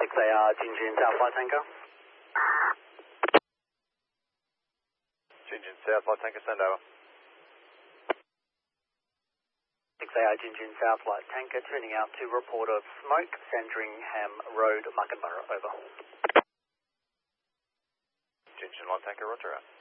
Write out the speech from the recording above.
6AR, Jinjin South Flight Tanker. Jinjin South Flight Tanker, send over. 6AR, Jinjin South Flight Tanker, tuning out to report of smoke, Sandringham Road, Muckenborough, over. Jinjin Light Tanker, roger out.